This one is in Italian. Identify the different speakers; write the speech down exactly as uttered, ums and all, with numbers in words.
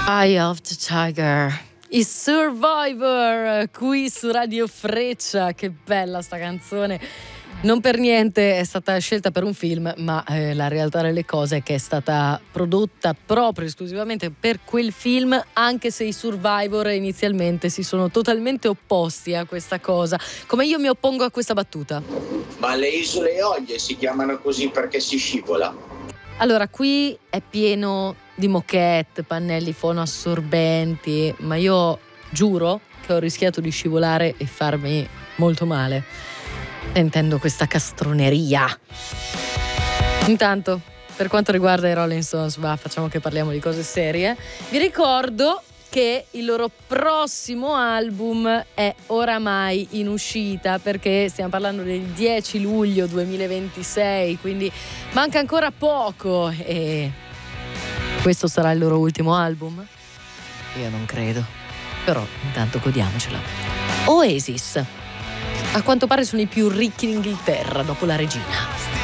Speaker 1: Eye of the Tiger, i Survivor, qui su Radio Freccia. Che bella sta canzone. Non per niente è stata scelta per un film, ma eh, la realtà delle cose è che è stata prodotta proprio esclusivamente per quel film, anche se i Survivor inizialmente si sono totalmente opposti a questa cosa, come io mi oppongo a questa battuta.
Speaker 2: Ma le isole Eolie si chiamano così perché si scivola?
Speaker 1: Allora, qui è pieno di moquette, pannelli fonoassorbenti, ma io giuro che ho rischiato di scivolare e farmi molto male sentendo questa castroneria. Intanto, per quanto riguarda i Rolling Stones, va, facciamo che parliamo di cose serie. Vi ricordo che il loro prossimo album è oramai in uscita, perché stiamo parlando del dieci luglio duemilaventisei, quindi manca ancora poco e questo sarà il loro ultimo album? Io non credo, però intanto godiamocela. Oasis, a quanto pare sono i più ricchi d'Inghilterra dopo la regina.